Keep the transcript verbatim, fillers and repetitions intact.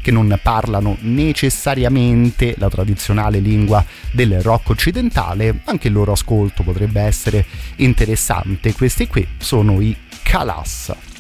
che non parlano necessariamente la tradizionale lingua del rock occidentale. Anche il loro ascolto potrebbe essere interessante. Questi qui sono i Kalas.